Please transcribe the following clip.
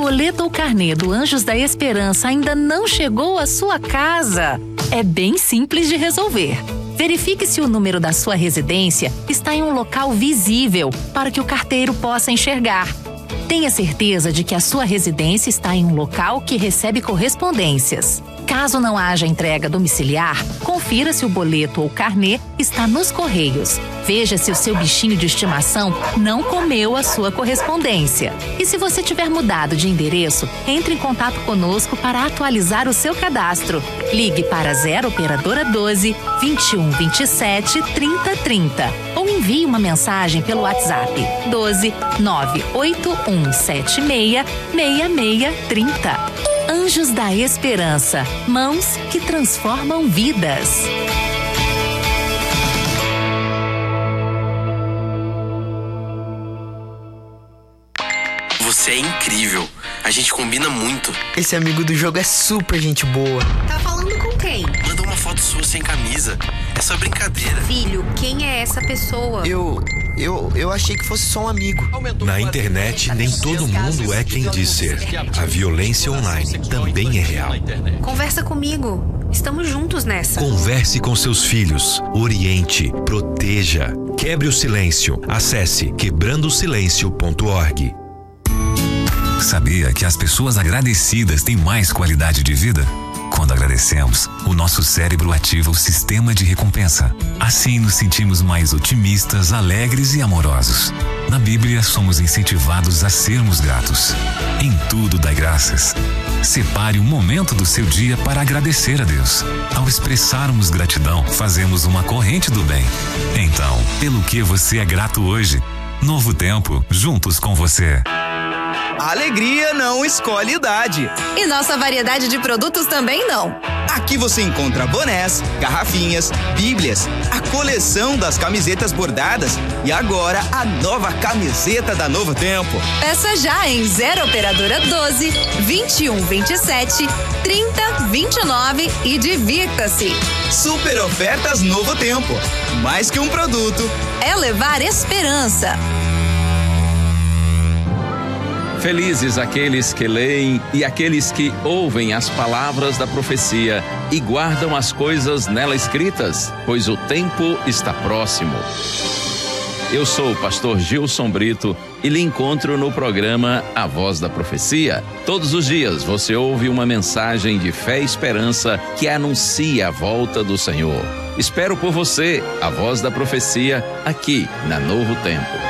boleto ou carnê do Anjos da Esperança ainda não chegou à sua casa? É bem simples de resolver. Verifique se o número da sua residência está em um local visível para que o carteiro possa enxergar. Tenha certeza de que a sua residência está em um local que recebe correspondências. Caso não haja entrega domiciliar, confira se o boleto ou carnê está nos correios. Veja se o seu bichinho de estimação não comeu a sua correspondência. E se você tiver mudado de endereço, entre em contato conosco para atualizar o seu cadastro. Ligue para 0 Operadora 12 21 27 30 30 ou envie uma mensagem pelo WhatsApp 12 98176 6630. Anjos da Esperança, mãos que transformam vidas. Você é incrível. A gente combina muito. Esse amigo do jogo é super gente boa. Tá falando com quem? Manda uma foto sua sem camisa. É só brincadeira. Filho, quem é essa pessoa? Eu achei que fosse só um amigo. Na internet, nem todo mundo é quem diz ser. A violência online também é real. Conversa comigo. Estamos juntos nessa. Converse com seus filhos. Oriente. Proteja. Quebre o silêncio. Acesse quebrandosilencio.org. Sabia que as pessoas agradecidas têm mais qualidade de vida? Quando agradecemos, o nosso cérebro ativa o sistema de recompensa. Assim nos sentimos mais otimistas, alegres e amorosos. Na Bíblia, somos incentivados a sermos gratos. Em tudo dai graças. Separe um momento do seu dia para agradecer a Deus. Ao expressarmos gratidão, fazemos uma corrente do bem. Então, pelo que você é grato hoje? Novo Tempo, juntos com você. A alegria não escolhe idade. E nossa variedade de produtos também não. Aqui você encontra bonés, garrafinhas, bíblias, a coleção das camisetas bordadas e agora a nova camiseta da Novo Tempo. Peça já em 0 Operadora 12 21 27 30 29 e divirta-se. Super ofertas Novo Tempo. Mais que um produto, é levar esperança. Felizes aqueles que leem e aqueles que ouvem as palavras da profecia e guardam as coisas nela escritas, pois o tempo está próximo. Eu sou o pastor Gilson Brito e lhe encontro no programa A Voz da Profecia. Todos os dias você ouve uma mensagem de fé e esperança que anuncia a volta do Senhor. Espero por você, A Voz da Profecia, aqui na Novo Tempo.